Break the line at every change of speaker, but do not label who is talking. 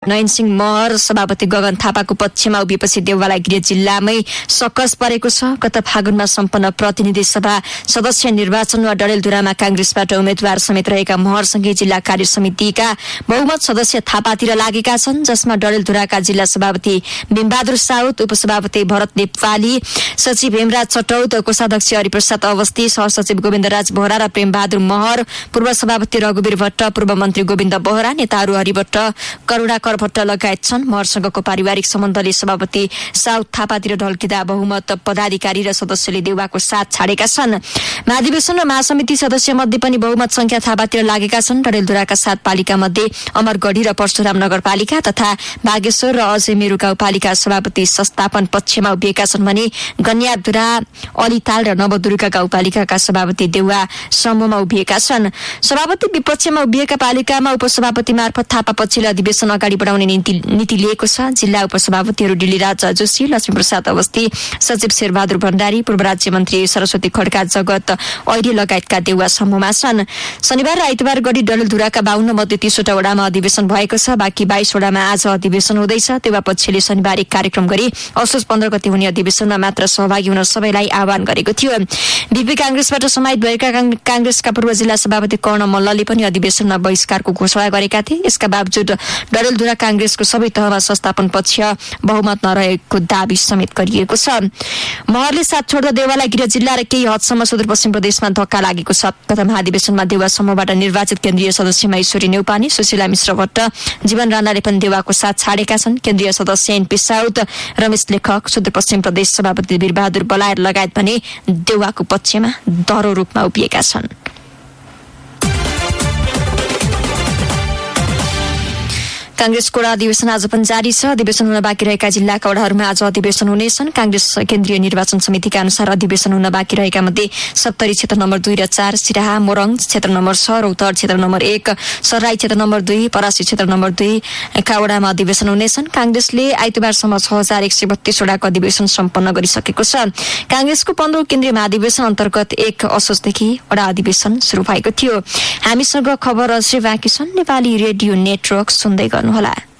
नयन सिंह महर सभापति गगन थापाको पक्षमा उभिएपछि देउवालाई गृह जिल्लामै सक्कस परेको छ। गत फागुनमा सम्पन्न प्रतिनिधि सभा सदस्य निर्वाचनमा डडेलधुरामा कांग्रेसबाट उम्मेद्वार समेत रहेका महरसँगै जिल्ला कार्य समितिका बहुमत सदस्य थापातिर लागेका छन्, जसमा डडेलधुराका जिल्ला सभापति बिमबहादुर साउद, उपसभापति भरत नेपाली, सचिव हेमराज चटौत, कोषाध्यक्ष हरिप्रसाद अवस्थी, सहसचिव गोविन्दराज बोहरा र प्रेमबहादुर महर, पूर्व सभापति रघुवीर भट्ट, पूर्व मन्त्री गोविन्द बोहरा, नेताहरू हरिभट्ट, करुणाकर भट्ट लगायत छन्। महरसँगको पारिवारिक सम्बन्धले सभापति साउद थापातिर ढल्किँदा बहुमत पदाधिकारी र सदस्यले देउवाको साथ छाडेका छन्। महाधिवेशन र महासमिति सदस्य मध्ये पनि बहुमत संख्या थापातिर लागेका छन्। डडेलधुराका 7 पालिका मध्ये अमरगढी र परशुराम नगरपालिका तथा बागेश्वर र अजयमेरु गाउँपालिका सभापति संस्थापन पक्षमा उभिएका छन् भने गन्याधुरा, अलिताल र नवदुर्गा गाउँपालिकाका सभापति देउवा समूहमा उभिएका छन्। सभापति विपक्षमा उभिएका पालिकामा उपसभापति मार्फत थापा पक्षले अधिवेशन अगाडि बढाउने नीति लिएको छ। जिल्ला उपसभापतिहरू डिलीराज जोशी, लक्ष्मीप्रसाद अवस्थी, सचिव शेरबहादुर भण्डारी, पूर्व राज्य मन्त्री सरस्वती खड्का, जगत ऐरी लगायतका देउवा समूहमा छन्। शनिबार र आइतबार गरी डडेलधुराका 52 मध्ये 30वटा वडामा अधिवेशन भएको छ। बाँकी 22 वडामा आज अधिवेशन हुँदैछ। देउवा पक्षले शनिबार एक कार्यक्रम गरी असोज 15 गते हुने अधिवेशनमा मात्र सहभागी हुन सबैलाई आह्वान गरेको थियो। बीपी कांग्रेसबाट समाहित भएका कांग्रेसका पूर्व जिल्ला सभापति कर्ण मल्लले पनि अधिवेशनमा बहिष्कारको घोषणा गरेका थिए। यसका बावजुद डडेलधुरा कांग्रेसको सबै तहमा संस्थापन पक्ष बहुमत नरहेको दावी समेत गरिएको छ। महरले साथ छोड्दा देउवालाई गृह जिल्ला र केही हदसम्म सुदूरपश्चिम प्रदेशमा धक्का लागेको छ। गत महाधिवेशनमा देउवा समूहबाट निर्वाचित केन्द्रीय सदस्यमा ईश्वरी नेउपाने, सुशीला मिश्र भट्ट, जीवन राणाले पनि देउवाको साथ छाडेका छन्। केन्द्रीय सदस्य एनपी साउद, रमेश लेखक, सुदूरपश्चिम प्रदेश सभापति वीरबहादुर बलायर लगायत भने देउवाको पक्षमा दह्रो रूपमा उभिएका छन्। कांग्रेसको अधिवेशन आज पनि जारी छ। अधिवेशन हुन बाँकी रहेका जिल्लाका वडाहरूमा आज अधिवेशन हुनेछन्। कांग्रेस केन्द्रीय निर्वाचन समितिका अनुसार अधिवेशन हुन बाँकी रहेका मध्ये सप्तरी क्षेत्र नम्बर 2 र 4, सिराहा, मोरङ क्षेत्र नम्बर 6, रौतहट क्षेत्र नम्बर 1, सर्राई क्षेत्र नम्बर 2, परासी क्षेत्र नम्बर 2 का वडामा अधिवेशन हुनेछन्। कांग्रेसले आइतबारसम्म 6132 वडाको अधिवेशन सम्पन्न गरिसकेको छ। कांग्रेसको 15औं केन्द्रीय महाधिवेशन अन्तर्गत 1 असोजदेखि वडा अधिवेशन शुरू भएको थियो। हामीसँग खबर अझै बाँकी छन्। नेपाली रेडियो नेटवर्क सुन्दै गर्नुहोला।